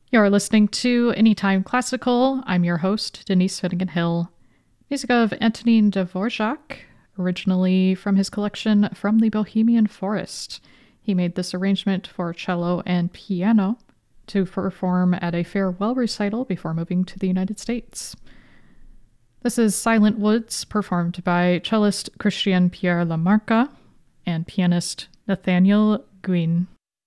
You're listening to Anytime Classical. I'm your host, Denise Finnegan Hill. Music of Antonin Dvorak, originally from his collection From the Bohemian Forest. He made this arrangement for cello and piano to perform at a farewell recital before moving to the United States. This is Silent Woods, performed by cellist Christian Pierre Lamarca and pianist Nathaniel Guin.